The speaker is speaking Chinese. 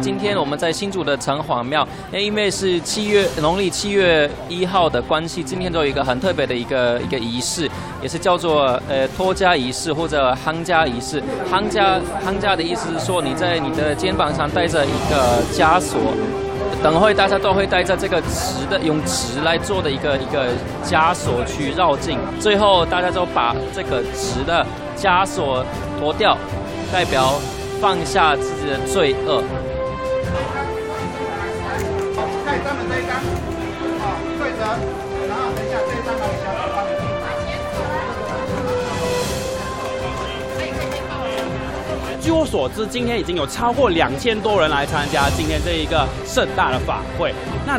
今天我们在新竹的城隍庙，因为是农历7月1号的关系，今天都有一个很特别的一个仪式，也是叫做托家仪式或者夯家仪式。夯家的意思是说，你在你的肩膀上带着一个枷锁。等会大家都会带着这个用纸来做的一个枷锁去绕境，最后大家就把这个纸的枷锁脱掉，代表放下自己的罪恶。 看他们这一张，对折，然后等一下这一张把你小手放进去。 据我所知，今天已经有超过2000多人来参加今天这一个盛大的法会。那